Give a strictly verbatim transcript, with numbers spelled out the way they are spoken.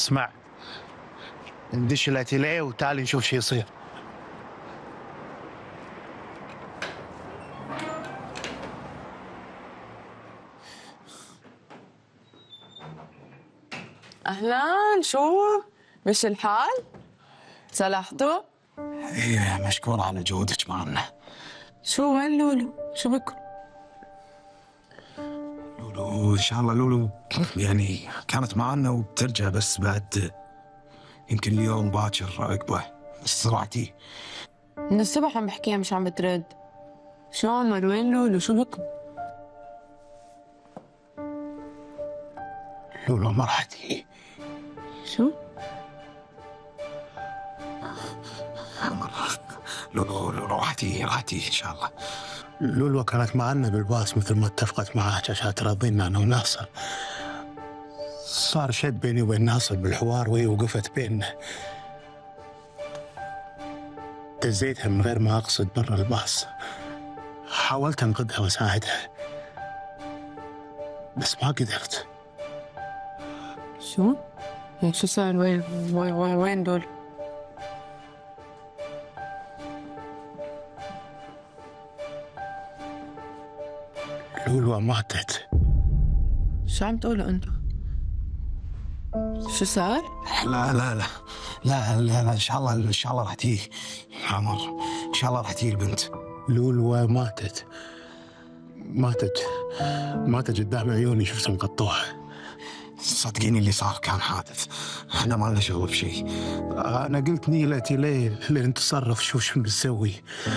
اسمع، ندش الاتيليه وتعالي نشوف شو يصير. اهلا، شو مش الحال؟ صلحتوا؟ ايه مشكور على جهودك معنا. شو وين لولو؟ شو بكم؟ لولو ان شاء الله، لولو يعني كانت معنا وبترجع بس بعد يمكن اليوم باكر عقبه. سرعتي من الصبح عم بحكيها مش عم بترد. شو عمر؟ وين لولو؟ شو بكم؟ لولو ما راح تجي. شو؟ لولو لولو راح تجي راح تجي ان شاء الله. لولو كانت معنا بالباص مثل ما اتفقت معاك عشان تراضينا انا وناصر. صار شد بيني وبين ناصر بالحوار وهي وقفت بيننا. دزيتها من غير ما اقصد برا الباص. حاولت انقذها واساعدها بس ما قدرت. شو؟ هيك شو صار؟ وين وين وين, وين دول؟ لولو ماتت. شو عم تقولوا انتو؟ شو صار؟ لا لا لا لا لا, لا ان شاء الله ان شاء الله راح تيجي عمر. ان شاء الله راح تيجي البنت. لولو ماتت ماتت ماتت قدام عيوني، شفت مقطوعه. صدقيني اللي صار كان حادث، احنا ما لنا شغل بشيء. انا قلت نيلتي ليه لين تصرف شوف شو بنسوي.